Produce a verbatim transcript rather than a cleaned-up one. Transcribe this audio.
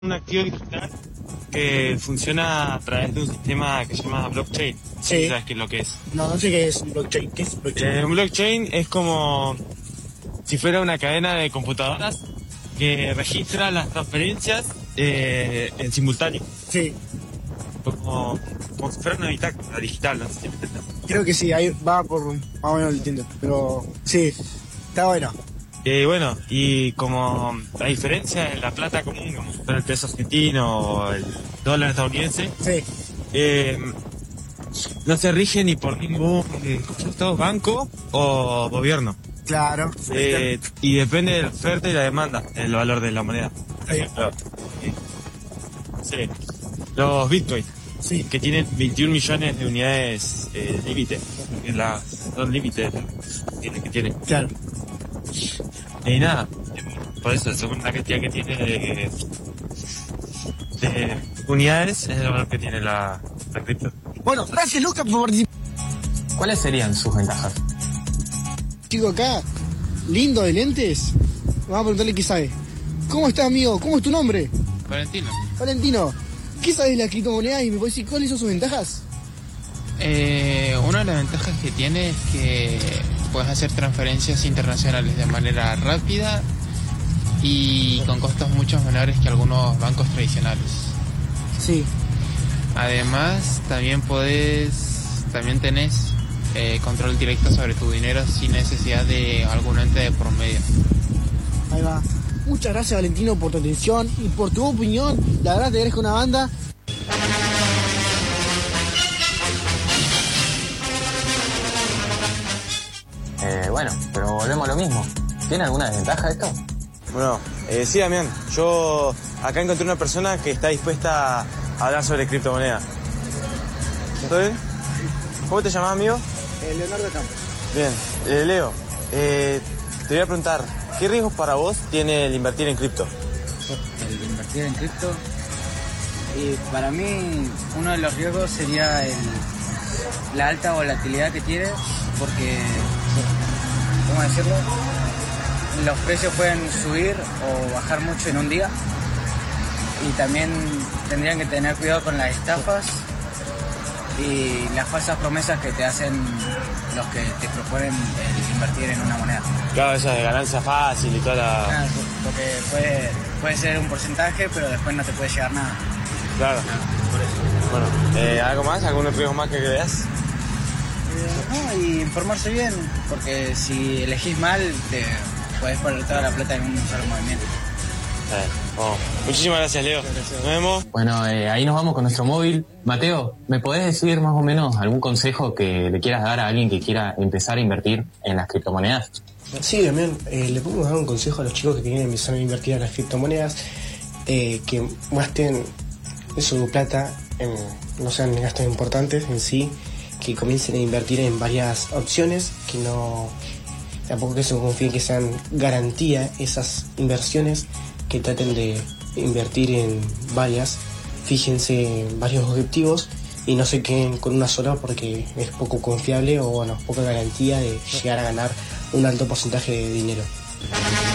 Un activo digital que funciona a través de un sistema que se llama blockchain. Sí. ¿Sabes qué es lo que es? No, no sé qué es un blockchain. ¿Qué es un blockchain? Eh, un blockchain es como si fuera una cadena de computadoras que registra las transferencias eh, en simultáneo. Sí, Como, como si fuera una bitácora digital, no sé si me entiendes. creo que sí, ahí va por más o menos lo entiendo. Pero sí, está bueno. Eh, bueno, y como la diferencia en la plata común, como si fuera el peso argentino o el dólar estadounidense, Sí, eh, no se rige ni por ningún eh, concepto, banco o gobierno. claro. Eh, y depende de la oferta y la demanda, el valor de la moneda. Por Sí. ejemplo, eh, sí, los bitcoins, Sí, que tienen veintiún millones de unidades eh, límite, en las son límites que tienen. claro. Y nada, por eso, según la cantidad que tiene de, de unidades, es el valor que tiene la, la cripto. Bueno, gracias Lucas por participar. ¿Cuáles serían sus ventajas? Chico acá, lindo de lentes. Vamos a preguntarle qué sabe. ¿Cómo estás, amigo? ¿Cómo es tu nombre? Valentino. Valentino. ¿Qué sabes de la criptomoneda y me puedes decir cuáles son sus ventajas? Eh, una de las ventajas que tiene es que puedes hacer transferencias internacionales de manera rápida y con costos mucho menores que algunos bancos tradicionales. Sí. Además, también podés, también tenés eh, control directo sobre tu dinero sin necesidad de algún ente de por medio. Ahí va. Muchas gracias, Valentino, por tu atención y por tu opinión. La verdad te agradezco una banda. Eh, bueno, pero volvemos a lo mismo. ¿Tiene alguna desventaja esto? Bueno, eh, sí, Damián, yo acá encontré una persona que está dispuesta a hablar sobre criptomonedas. ¿Todo bien? ¿Cómo te llamas, amigo? Eh, Leonardo Campos. Bien, eh, Leo, eh, te voy a preguntar, ¿qué riesgos para vos tiene el invertir en cripto? El invertir en cripto. Y para mí uno de los riesgos sería el, la alta volatilidad que tiene, porque, ¿cómo decirlo? Los precios pueden subir o bajar mucho en un día. Y también tendrían que tener cuidado con las estafas y las falsas promesas que te hacen los que te proponen el invertir en una moneda. Claro, esa de ganancia fácil y toda la... Ah, porque puede, puede ser un porcentaje, pero después no te puede llegar nada. Claro. Por eso. Bueno, eh, ¿algo más? ¿Algún riesgo más que veas? Eh, no, y informarse bien, porque si elegís mal, te podés poner toda la plata en un solo movimiento. Eh, bueno, muchísimas gracias, Leo. Nos vemos. Bueno, eh, ahí nos vamos con nuestro móvil. Mateo, ¿me podés decir más o menos algún consejo que le quieras dar a alguien que quiera empezar a invertir en las criptomonedas? Sí, también eh, le podemos dar un consejo a los chicos que quieren empezar a invertir en las criptomonedas, eh, que gasten su plata en, no sean gastos importantes en sí, que comiencen a invertir en varias opciones, que no tampoco que se confíen que sean garantía esas inversiones, que traten de invertir en varias, fíjense en varios objetivos y no se queden con una sola porque es poco confiable o bueno, poca garantía de llegar a ganar un alto porcentaje de dinero.